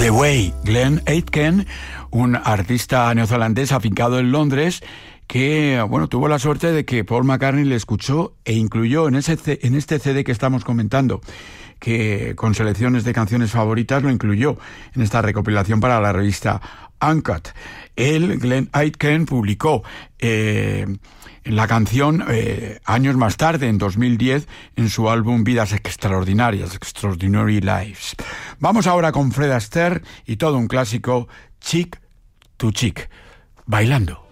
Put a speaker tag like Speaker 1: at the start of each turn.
Speaker 1: The Way, Glenn Aitken, un artista neozelandés afincado en Londres que, bueno, tuvo la suerte de que Paul McCartney le escuchó e incluyó en este CD que estamos comentando, que con selecciones de canciones favoritas lo incluyó en esta recopilación para la revista Uncut. Él, Glenn Aitken, publicó la canción años más tarde, en 2010, en su álbum Vidas Extraordinarias, Extraordinary Lives. Vamos ahora con Fred Astaire y todo un clásico, Chick to Chick, bailando.